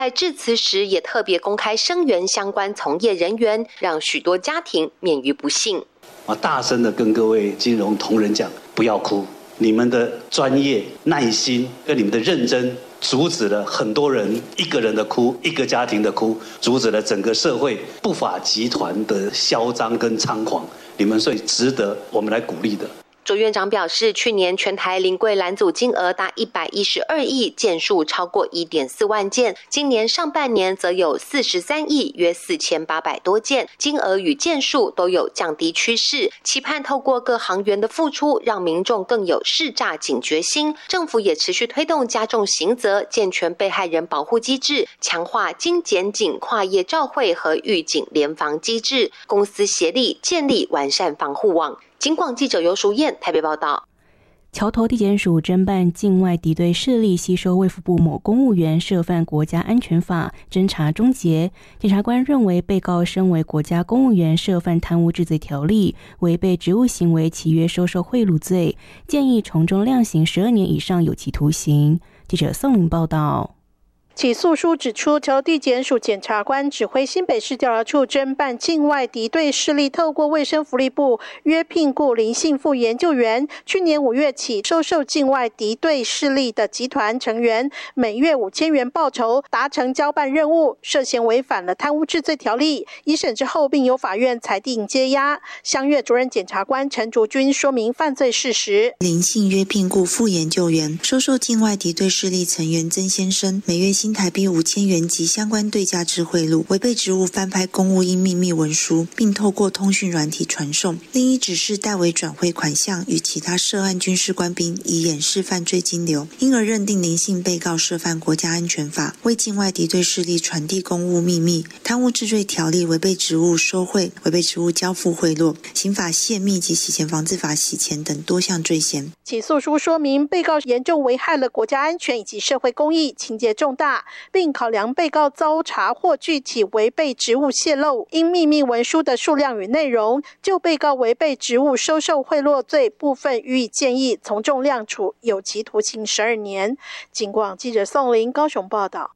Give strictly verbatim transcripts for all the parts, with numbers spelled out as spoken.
在致辞时也特别公开声援相关从业人员，让许多家庭免于不幸。 我大声的跟各位金融同仁讲，不要哭，你们的专业、耐心跟你们的认真，阻止了很多人一个人的哭，一个家庭的哭，阻止了整个社会不法集团的嚣张跟猖狂。你们所以值得我们来鼓励的。 卓院长表示，去年全台临柜拦阻金额达一百一十二亿，件数超过 一点四万件。今年上半年则有四十三亿，约四千八百多件，金额与件数都有降低趋势。期盼透过各行员的付出，让民众更有识诈警觉心。政府也持续推动加重刑责，健全被害人保护机制，强化经检警跨业照会和预警联防机制，公私协力建立完善防护网。警广记者游淑燕台北报道。 桥头地检署侦办境外敌对势力吸收卫福部某公务员涉犯国家安全法，侦查终结。检察官认为被告身为国家公务员涉犯贪污治罪条例，违背职务行为契约收受贿赂罪，建议从重量刑十二年以上有期徒刑。记者宋玲报道。 起诉书指出，桥头地检署检察官指挥新北市调查处侦办境外敌对势力透过卫生福利部约聘雇林姓副研究员，去年五月起收受境外敌对势力的集团成员每月五千元报酬，达成交办任务，涉嫌违反了贪污治罪条例。一审之后，并由法院裁定接押。襄岳主任检察官陈竹君说明犯罪事实： 林姓约聘雇副研究员，收受境外敌对势力成员曾先生每月新台币五千元及相关对价之贿赂，违背职务翻拍公务应秘密文书，并透过通讯软体传送。另一指示代为转汇款项与其他涉案军事官兵，以掩饰犯罪金流，因而认定林姓被告涉犯国家安全法，为境外敌对势力传递公务秘密，贪污治罪条例违背职务收贿，违背职务交付贿赂，刑法泄密及洗钱防治法洗钱等多项罪嫌。 起诉书说明，被告严重危害了国家安全以及社会公益，情节重大，并考量被告遭查获具体违背职务泄露因秘密文书的数量与内容，就被告违背职务收受贿赂罪部分予以建议从重量处有期徒刑十二年。警广记者宋玲高雄报道。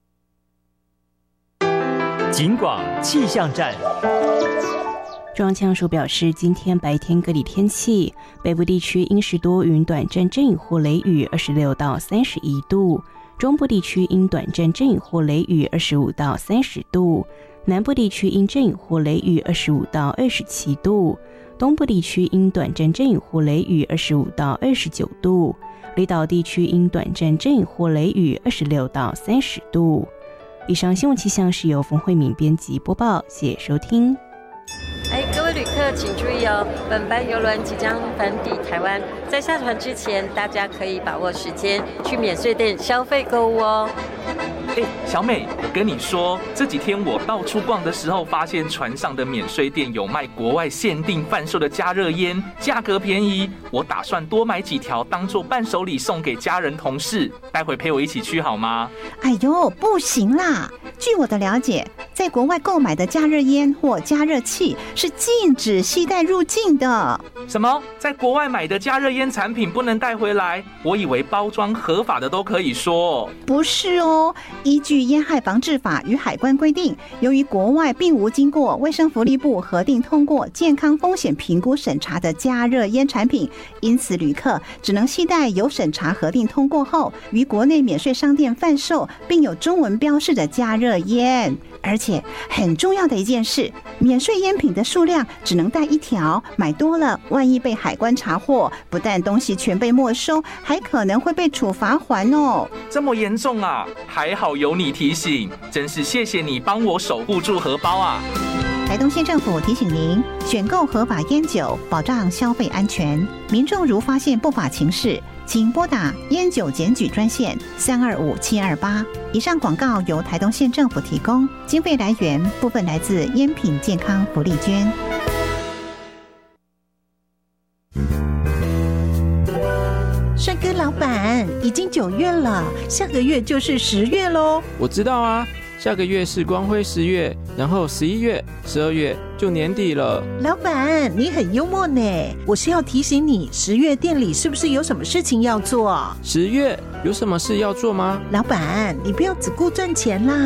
警广气象站。 中央气象署表示，今天白天各地天气，北部地区阴时多云，短暂阵雨或雷雨，二十六到三十一度；中部地区因短暂阵雨或雷雨，二十五到三十度；南部地区因阵雨或雷雨，二十五到二十七度；东部地区因短暂阵雨或雷雨，二十五到二十九度；离岛地区因短暂阵雨或雷雨，二十六到三十度。以上新闻气象是由冯慧敏编辑播报，谢谢收听。 哎，各位旅客请注意哦，本班邮轮即将返抵台湾，在下船之前，大家可以把握时间去免税店消费购物哦。 哎，小美，我跟你说，这几天我到处逛的时候，发现船上的免税店有卖国外限定贩售的加热烟，价格便宜，我打算多买几条当做伴手礼送给家人同事，待会陪我一起去好吗？ 哎呦，不行啦！据我的了解，在国外购买的加热烟或加热器是禁止携带入境的。 什么？在国外买的加热烟产品不能带回来？我以为包装合法的都可以说。 不是哦，依据烟害防治法与海关规定，由于国外并无经过卫生福利部核定通过健康风险评估审查的加热烟产品，因此旅客只能携带有审查核定通过后于国内免税商店贩售并有中文标示的加热烟。而且很重要的一件事，免税烟品的数量只能带一条，买多了万一被海关查获，不但东西全被没收，还可能会被处罚锾哦。 这么严重啊？还好有你提醒，真是谢谢你帮我守护住荷包啊。 台东县政府提醒您，选购合法烟酒，保障消费安全。民众如发现不法情事，请拨打烟酒检举专线三二五七二八。以上广告由台东县政府提供，经费来源部分来自烟品健康福利捐。 帅哥老板，已经九月了，下个月就是十月喽。 我知道啊， 下个月是光辉十月，然后十一月、十二月就年底了。 老板，你很幽默呢。我是要提醒你，十月店里是不是有什么事情要做？ 十月有什么事要做吗？ 老板，你不要只顾赚钱啦。